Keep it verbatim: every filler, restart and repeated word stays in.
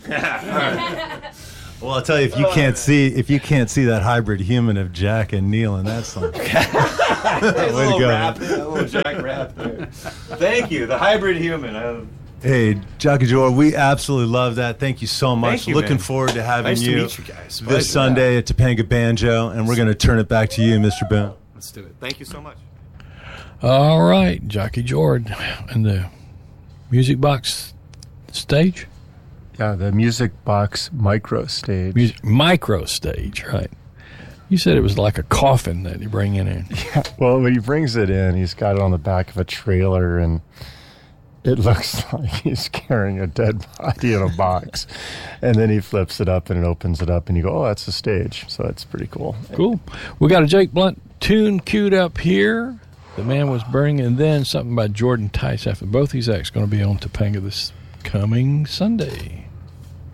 Well, I'll tell you, if you can't see if you can't see that hybrid human of Jack and Neil in that song. Way to go. Rap, a little Jack rap there. Thank you. The hybrid human. I, Hey, Jockey George, we absolutely love that. Thank you so much. Thank you, Looking man. forward to having Nice to you, meet you guys. this Pleasure. Sunday at Topanga Banjo, and we're going to turn it back to you, Mister Boone. Let's do it. Thank you so much. All right, Jockey George and the Music Box stage? Yeah, the Music Box micro stage. Music, micro stage, right. You said it was like a coffin that you bring in. in. Yeah, well, when he brings it in, he's got it on the back of a trailer, and it looks like he's carrying a dead body in a box. And then he flips it up and it opens it up, and you go, oh, that's the stage. So that's pretty cool. Cool. We got a Jake Blunt tune queued up here. The Man Was Burning, and then something by Jordan Tice after both these acts going to be on Topanga this coming Sunday.